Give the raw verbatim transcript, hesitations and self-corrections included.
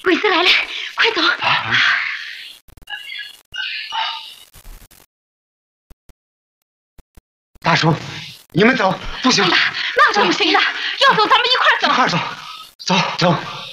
贵司来了，快走！ 啊 大叔，你们走不行， 那可不行的，要走咱们一块走。 一块走，走走。